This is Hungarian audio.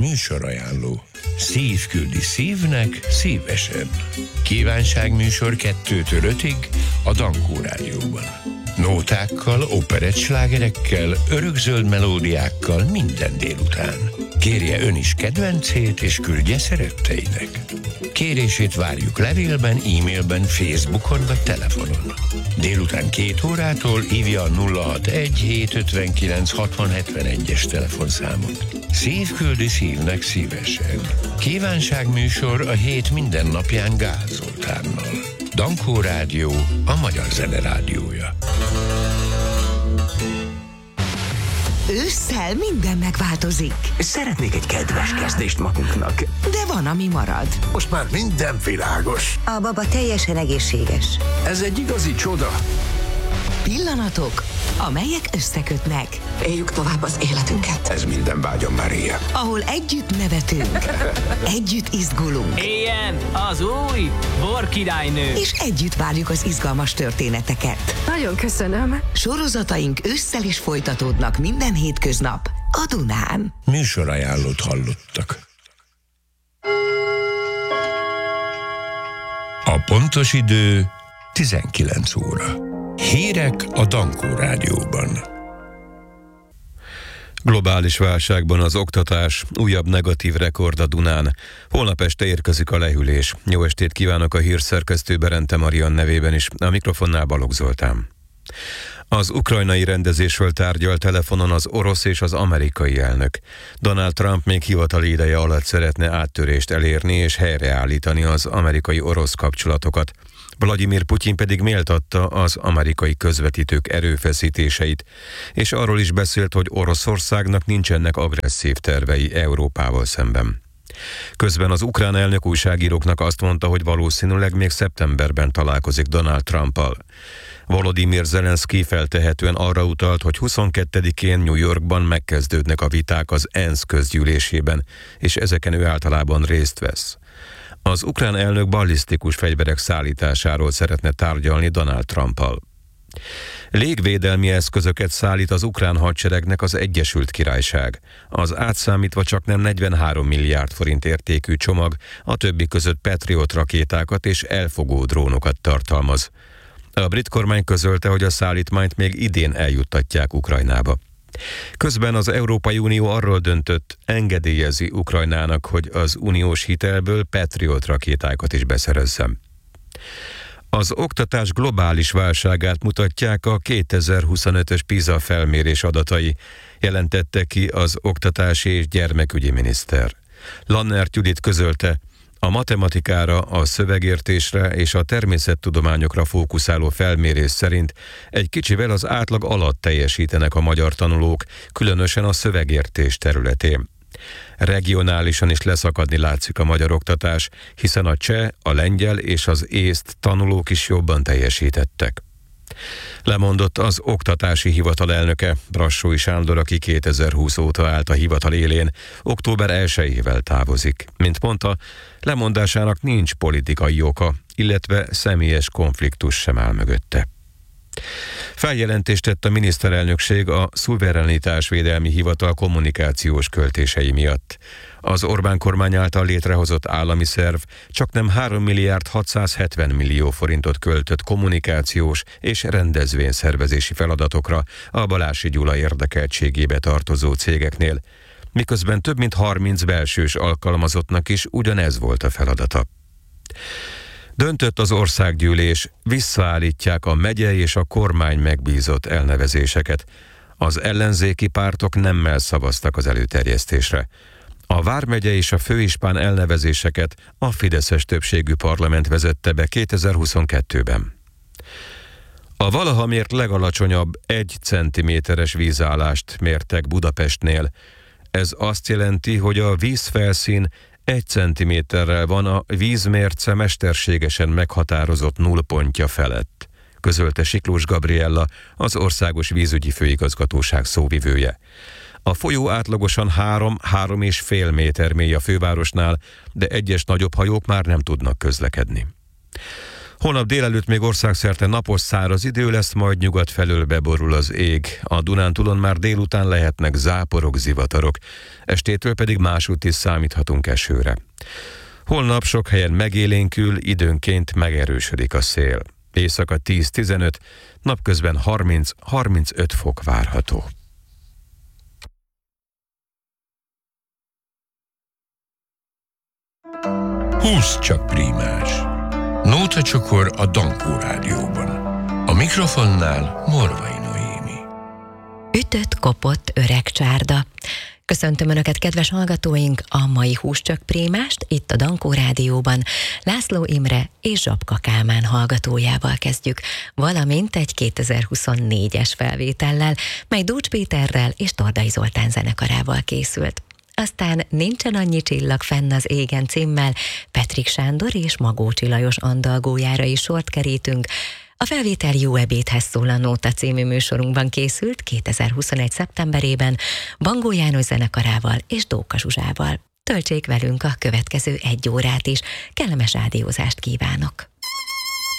Műsorajánló. Szív küldi szívnek szívesen. Kívánságműsor 2-től 5-ig a Dankó Rádióban. Nótákkal, operettslágerekkel, örökzöld melódiákkal minden délután. Kérje ön is kedvencét, és küldje szeretteinek. Kérését várjuk levélben, e-mailben, Facebookon vagy telefonon. Délután 2 órától hívja a 061 759 6071-es telefonszámot. Szív küldi szívnek szívesen. Kívánságműsor a hét minden napján Gál Zoltánnal. Dankó Rádió, a magyar zene rádiója. Ősszel minden megváltozik. Szeretnék egy kedves kezdést magunknak. De van, ami marad. Most már minden világos. A baba teljesen egészséges. Ez egy igazi csoda. Pillanatok, amelyek összekötnek. Éljük tovább az életünket. Ez minden vágyam már ilyen. Ahol együtt nevetünk, együtt izgulunk. Éljen az új borkirálynő! És együtt várjuk az izgalmas történeteket. Nagyon köszönöm. Sorozataink ősszel is folytatódnak minden hétköznap a Dunán. Műsorajánlót hallottak. A pontos idő 19 óra. Hírek a Dankó Rádióban. Globális válságban az oktatás, újabb negatív rekord a Dunán. Holnap este érkezik a lehűlés. Jó estét kívánok a hírszerkesztő Berente Marian nevében is, a mikrofonnál Balogh Zoltán. Az ukrajnai rendezésről tárgyal telefonon az orosz és az amerikai elnök. Donald Trump még hivatali ideje alatt szeretne áttörést elérni és helyreállítani az amerikai-orosz kapcsolatokat. Vladimir Putyin pedig méltatta az amerikai közvetítők erőfeszítéseit, és arról is beszélt, hogy Oroszországnak nincsenek agresszív tervei Európával szemben. Közben az ukrán elnök újságíróknak azt mondta, hogy valószínűleg még szeptemberben találkozik Donald Trumpal. Volodymyr Zelenszky feltehetően arra utalt, hogy 22-én New Yorkban megkezdődnek a viták az ENSZ közgyűlésében, és ezeken ő általában részt vesz. Az ukrán elnök ballisztikus fegyverek szállításáról szeretne tárgyalni Donald Trumpal. Légvédelmi eszközöket szállít az ukrán hadseregnek az Egyesült Királyság. Az átszámítva csaknem 43 milliárd forint értékű csomag a többi között Patriot rakétákat és elfogó drónokat tartalmaz. A brit kormány közölte, hogy a szállítmányt még idén eljuttatják Ukrajnába. Közben az Európai Unió arról döntött, engedélyezi Ukrajnának, hogy az uniós hitelből Patriot rakétákat is beszerezzen. Az oktatás globális válságát mutatják a 2025-ös PISA felmérés adatai, jelentette ki az oktatási és gyermekügyi miniszter. Lannert Judit közölte, a matematikára, a szövegértésre és a természettudományokra fókuszáló felmérés szerint egy kicsivel az átlag alatt teljesítenek a magyar tanulók, különösen a szövegértés területén. Regionálisan is leszakadni látszik a magyar oktatás, hiszen a cseh, a lengyel és az észt tanulók is jobban teljesítettek. Lemondott az oktatási hivatal elnöke, Brassói Sándor, aki 2020 óta állt a hivatal élén, október 1-ével távozik. Mint mondta, lemondásának nincs politikai oka, illetve személyes konfliktus sem áll mögötte. Feljelentést tett a miniszterelnökség a Szuverenitásvédelmi Hivatal kommunikációs költései miatt. Az Orbán kormány által létrehozott állami szerv csaknem 3 milliárd 670 millió forintot költött kommunikációs és rendezvényszervezési feladatokra a Balási Gyula érdekeltségébe tartozó cégeknél, miközben több mint 30 belsős alkalmazottnak is ugyanez volt a feladata. Döntött az országgyűlés, visszaállítják a megye és a kormány megbízott elnevezéseket. Az ellenzéki pártok nemmel szavaztak az előterjesztésre. A vármegye és a főispán elnevezéseket a fideszes többségű parlament vezette be 2022-ben. A valaha mért legalacsonyabb 1 centiméteres vízállást mértek Budapestnél. Ez azt jelenti, hogy a vízfelszín 1 centiméterrel van a vízmérce mesterségesen meghatározott nullpontja felett, közölte Siklós Gabriella, az Országos Vízügyi Főigazgatóság szóvivője. A folyó átlagosan 3-3,5 méter mély a fővárosnál, de egyes nagyobb hajók már nem tudnak közlekedni. Holnap délelőtt még országszerte napos száraz idő lesz, majd nyugat felől beborul az ég. A Dunántúlon már délután lehetnek záporok, zivatarok. Estétől pedig másútt is számíthatunk esőre. Holnap sok helyen megélénkül, időnként megerősödik a szél. Éjszaka 10-15, napközben 30-35 fok várható. 20 csak prímás. Nóta csokor a Dankó Rádióban. A mikrofonnál Morvai Noémi. Ütött, kopott öreg csárda. Köszöntöm Önöket, kedves hallgatóink, a mai Húscsök prímást itt a Dankó Rádióban László Imre és Zsapka Kálmán hallgatójával kezdjük, valamint egy 2024-es felvétellel, mely Dócs Péterrel és Tordai Zoltán zenekarával készült. Aztán Nincsen annyi csillag fenn az égen címmel Petrik Sándor és Magócsi Lajos andalgójára is sort kerítünk. A felvétel Jó ebédhez szól a Nóta című műsorunkban készült 2021. szeptemberében Bangó János zenekarával és Dóka Zsuzsával. Töltsék velünk a következő 1 órát is. Kellemes rádiózást kívánok!